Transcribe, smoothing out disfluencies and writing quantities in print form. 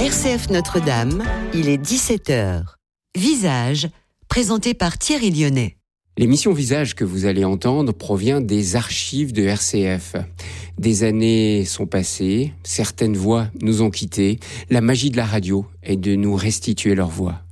RCF Notre-Dame, il est 17h. Visage, présenté par Thierry Lyonnais. L'émission Visage que vous allez entendre provient des archives de RCF. Des années sont passées, certaines voix nous ont quittés. La magie de la radio est de nous restituer leur voix.